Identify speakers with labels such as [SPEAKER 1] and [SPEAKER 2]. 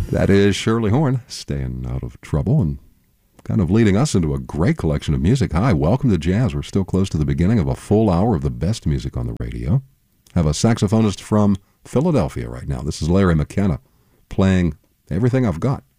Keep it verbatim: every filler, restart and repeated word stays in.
[SPEAKER 1] That is Shirley Horn, staying out of trouble and kind of leading us into a great collection of music. Hi, welcome to Jazz. We're still close to the beginning of a full hour of the best music on the radio. Have a saxophonist from Philadelphia right now. This is Larry McKenna playing Everything I've Got.